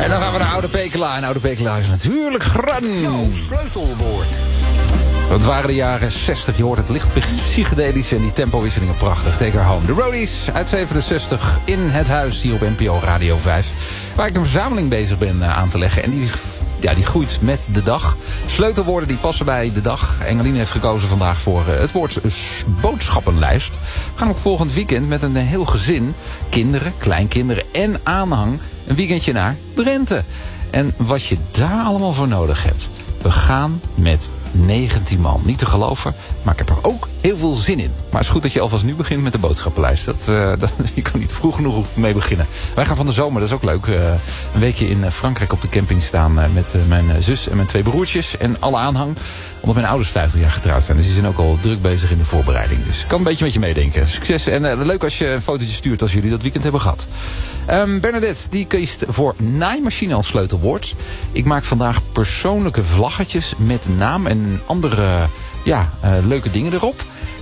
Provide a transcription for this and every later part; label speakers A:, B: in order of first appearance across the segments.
A: En dan gaan we naar Oude Pekela. En Oude Pekela is natuurlijk Gran.
B: Jouw sleutelwoord.
A: Dat waren de jaren 60. Je hoort het licht psychedelisch en die tempowisselingen prachtig. Take Her Home. De Roadies uit 67 in het huis hier op NPO Radio 5. Waar ik een verzameling bezig ben aan te leggen. En die groeit met de dag. Sleutelwoorden die passen bij de dag. Engeline heeft gekozen vandaag voor het woord boodschappenlijst. We gaan ook volgend weekend met een heel gezin, kinderen, kleinkinderen en aanhang, een weekendje naar Drenthe. En wat je daar allemaal voor nodig hebt. We gaan met 19 man. Niet te geloven, maar ik heb er ook heel veel zin in. Maar het is goed dat je alvast nu begint met de boodschappenlijst. Je kan niet vroeg genoeg mee beginnen. Wij gaan van de zomer, dat is ook leuk, een weekje in Frankrijk op de camping staan met mijn zus en mijn 2 broertjes en alle aanhang. Omdat mijn ouders 50 jaar getrouwd zijn. Dus die zijn ook al druk bezig in de voorbereiding. Dus ik kan een beetje met je meedenken. Succes en leuk als je een fotootje stuurt als jullie dat weekend hebben gehad. Bernadette, die kiest voor naaimachine als sleutelwoord. Ik maak vandaag persoonlijke vlaggetjes met naam en andere leuke dingen erop.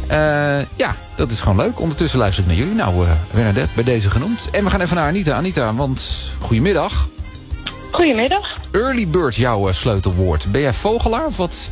A: Dat is gewoon leuk. Ondertussen luister ik naar jullie. Nou, Bernadette, bij deze genoemd. En we gaan even naar Anita. Anita, want goedemiddag.
C: Goedemiddag.
A: Early bird, jouw sleutelwoord. Ben jij vogelaar of wat?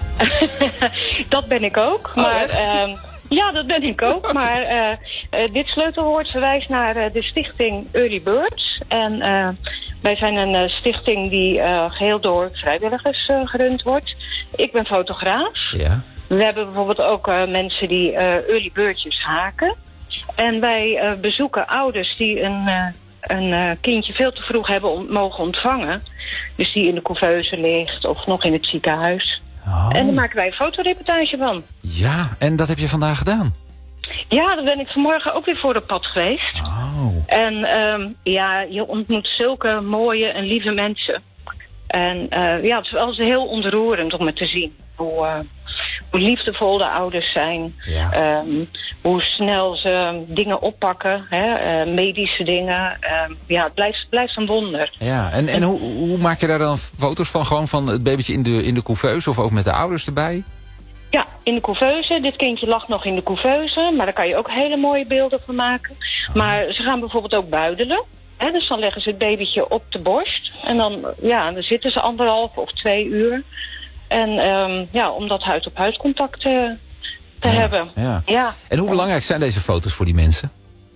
C: Dat ben ik ook. Maar ja, dat ben ik ook. Maar dit sleutelwoord verwijst naar de stichting Early Birds. En wij zijn een stichting die geheel door vrijwilligers gerund wordt. Ik ben fotograaf.
A: Ja.
C: We hebben bijvoorbeeld ook mensen die early birdjes haken. En wij bezoeken ouders die een kindje veel te vroeg hebben mogen ontvangen. Dus die in de couveuse ligt of nog in het ziekenhuis.
A: Oh.
C: En daar maken wij een fotoreportage van.
A: Ja, en dat heb je vandaag gedaan?
C: Ja, daar ben ik vanmorgen ook weer voor op pad geweest.
A: Oh.
C: En je ontmoet zulke mooie en lieve mensen. En het is wel heel ontroerend om het te zien. Hoe liefdevol de ouders zijn.
A: Ja.
C: Hoe snel ze dingen oppakken. Medische dingen. Het blijft een wonder.
A: Ja, en hoe maak je daar dan foto's van? Gewoon van het babytje in de couveuse of ook met de ouders erbij?
C: Ja, in de couveuse. Dit kindje lag nog in de couveuse. Maar daar kan je ook hele mooie beelden van maken. Oh. Maar ze gaan bijvoorbeeld ook buidelen. Dus dan leggen ze het babytje op de borst. En dan zitten ze 1,5 of 2 uur. En om dat huid-op-huid contact te hebben. Ja. Ja.
A: En hoe belangrijk zijn deze foto's voor die mensen?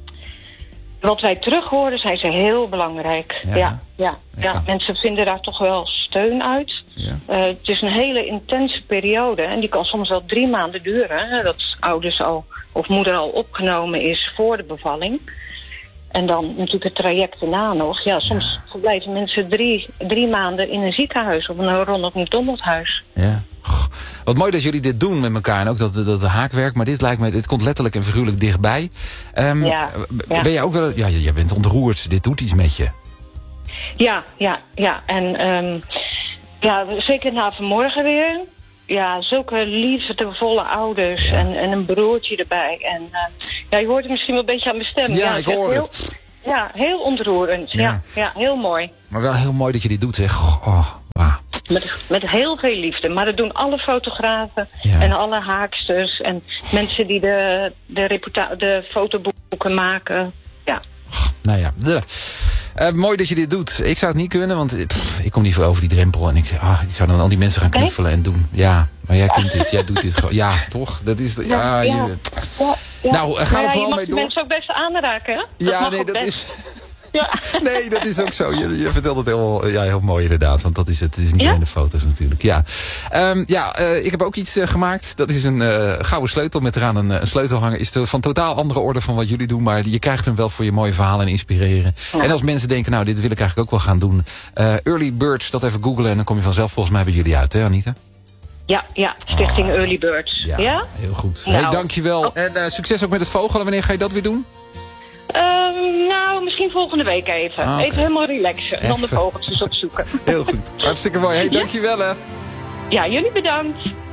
C: Wat wij terug horen zijn ze heel belangrijk. Ja. Mensen vinden daar toch wel steun uit. Ja. Het is een hele intense periode. En die kan soms wel 3 maanden duren. Hè, dat ouders of moeder al opgenomen is voor de bevalling. En dan natuurlijk het traject erna nog. Ja, soms verblijven mensen 3 maanden in een ziekenhuis of een Ronald McDonald huis. Ja.
A: Wat mooi dat jullie dit doen met elkaar en ook dat haakwerk. Maar dit lijkt me, dit komt letterlijk en figuurlijk dichtbij. Ben jij ook wel... Ja, je bent ontroerd. Dit doet iets met je. Ja.
C: En zeker na vanmorgen weer. Ja, zulke liefdevolle ouders en een broertje erbij. En je hoort het misschien wel een beetje aan mijn stem.
A: Ja, ik hoor het.
C: Ja, heel ontroerend. Ja, heel mooi.
A: Maar wel heel mooi dat je dit doet, zeg. Oh, wow.
C: Met heel veel liefde. Maar dat doen alle fotografen en alle haaksters en mensen die de fotoboeken maken. Ja.
A: Nou ja. Mooi dat je dit doet. Ik zou het niet kunnen, want ik kom niet veel over die drempel. En ik zou dan al die mensen gaan knuffelen en doen. Ja, maar jij kunt dit. Jij doet dit gewoon. Ja, toch? Dat is... Nou, ga er vooral mee door. Je mag de
C: mensen ook best aanraken, hè?
A: Dat is... Ja. Nee, dat is ook zo. Je vertelt het heel mooi inderdaad. Want dat is het. Het is niet alleen de foto's natuurlijk. Ja. Ik heb ook iets gemaakt. Dat is een gouden sleutel met eraan een sleutelhanger. Is van totaal andere orde van wat jullie doen. Maar je krijgt hem wel voor je mooie verhalen en inspireren. Ja. En als mensen denken, nou dit wil ik eigenlijk ook wel gaan doen. Early Birds, dat even googlen. En dan kom je vanzelf volgens mij bij jullie uit, hè Anita?
C: Ja, Stichting Early Birds. Ja,
A: heel goed. Nou, hey, dankjewel. En succes ook met het vogelen. Wanneer ga je dat weer doen?
C: Misschien volgende week even. Okay. Even helemaal relaxen. En dan de vogeltjes opzoeken.
A: Heel goed. Hartstikke mooi. Hey, dankjewel hè.
C: Ja, jullie bedankt.